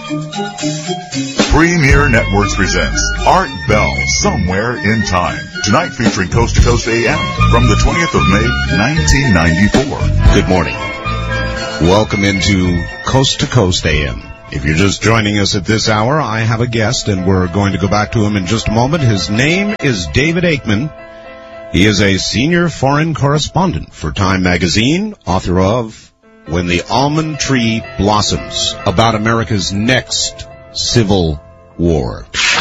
Premier Networks presents Art Bell, Somewhere in Time. Tonight featuring Coast to Coast AM from the 20th of May, 1994. Good morning. Welcome into Coast to Coast AM. If you're just joining us at this hour, I have a guest, and we're going to go back to him in just a moment. His name is David Aikman. He is a senior foreign correspondent for Time magazine, author of When the Almond Tree Blossoms, about America's next Civil War.